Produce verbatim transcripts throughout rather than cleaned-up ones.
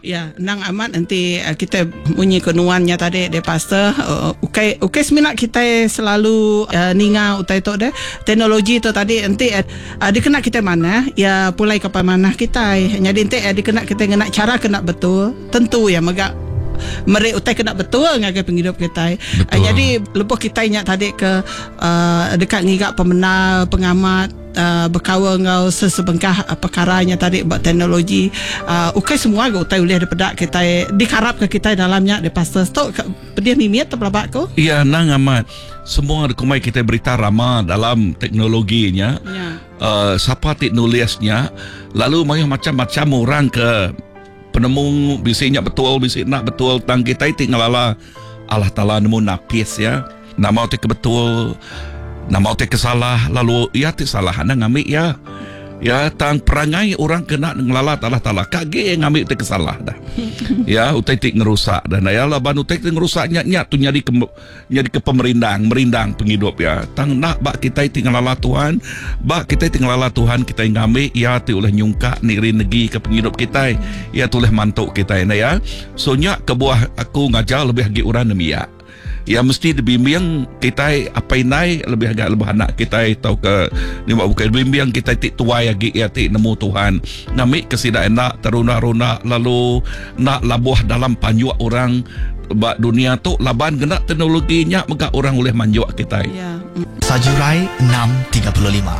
Ya, nang amat nanti uh, kita bunyi kenuannya tadi de pastor uh, ukai ukai seminak kita selalu uh, ninga utai tok de teknologi tu tadi nanti uh, dikena kita mana ya pulai ke mana kita jadi nanti uh, dikena kita kena cara kena betul tentu ya megak mereka utai kena betul ngagai penghidup kita. Uh, jadi lepas kita ingat tadi ke uh, dekat ngigak pemenang pengamat uh, berkawan ngau sesebengkah uh, perkaranya tadi buat teknologi uh, ukai semua ke utai boleh daripada kita dikarap ke kita dalamnya de pastor stok dia mimiat terpelabak ko. Iya nang amat semua rekomai kita berita ramah dalam teknologinya. Ya. Uh, siapa teknologisnya lalu mayu macam-macam orang ke penemu bisanya betul bisik nak betul tang kita itu ngalala Allah Ta'ala nemu napis ya nama otek betul nama otek kesalah lalu ya ti salah anda ngambil ya ya tang perangai orang kena ngalala Allah Ta'ala kage ngambil otek kesalah dah ya otek tik ngerusak dan ya laban otek ngerusaknya nyak tu nyari ke nyari ke pemerindang merindang penghidup ya tang nak bak kita itu ngalala Tuhan bak kita itu ngalala Tuhan kita ngambil ya ti oleh nyungka niri negi ke penghidup kita ya tu oleh mantuk kita ya so nyak ke buah aku ngajar lebih lagi orang demi ya ya mesti dibimbing kita apa inai lebih agak lebih anak kita tahu ke ni bukan bimbing kita tik tuai lagi ya tik nemu Tuhan ngamik kesida enak teruna-runa lalu nak labuh dalam panjuak orang bak dunia tu laban kena teknologinya maka orang boleh manjuak kita ya. Sajurai enam tiga puluh lima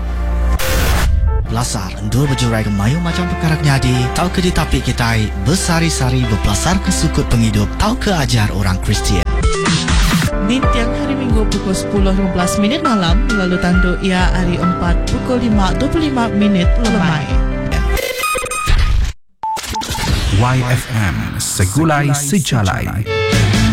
Belasar endur berjurai ke mayu macam perkara nyadi tahu ke ditapik kita bersari-sari berpelasar ke sukut penghidup tahu ke ajar orang Kristian di tiang hari Minggu pukul sepuluh lima belas minit malam lalu tanduk ia hari empat pukul lima dua puluh lima minit lemai. Y F M Segulai Sejalai.